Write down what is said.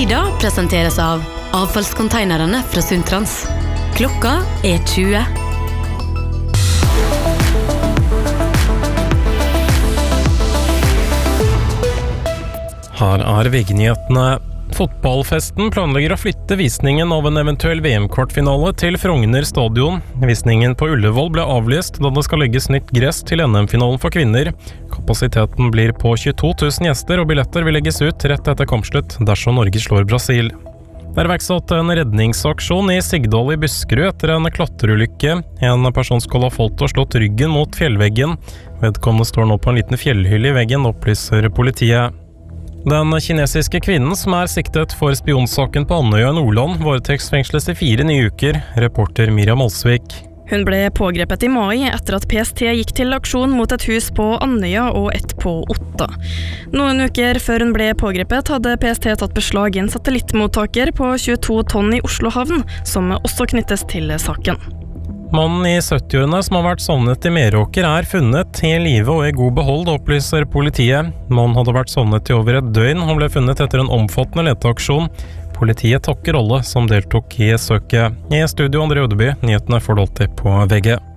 Nyhedsbrevet presenteres av avfallskonteinerne fra Sundtrans. Klokka 20. Her VG-nyhetene. Fotballfesten planlegger å flytte visningen av en eventuell VM-kvartfinale til Frogner stadion. Visningen på Ullevål ble avlyst da det skal legges nytt gress til NM-finalen for kvinner. Kapasiteten blir på 22 000 gjester, og billetter vil legges ut rett etter kampslutt dersom Norge slår Brasil. Det er iverksatt en redningsaksjon i Sigdal i Buskerud etter en klatrerulykke. En person skal ha falt og slått ryggen mot fjellveggen. Vedkommende står nå på en liten fjellhylle i veggen, opplyser politiet. Den kinesiske kvinnen som er siktet for spionsaken på Andøya i Nordland varetektsfengsles i 4 nye uker, reporter Miriam Olsvik. Hun ble pågrepet i mai etter at PST gikk til aksjon mot et hus på Andøya og et på Otta. Noen uker før hun ble pågrepet hadde PST tatt beslag i en satellittmottaker på 22 tonn i Oslo havn, som også knyttes til saken. Mannen i 70-årene som har vært savnet i Meråker er funnet i live og i god behold, opplyser politiet. Mannen hadde vært savnet i over et døgn. Han ble funnet etter en omfattende leteaksjon. Politiet takker alle som deltok i søket. I studio André Ødeby, nyhetene får du alltid på VG.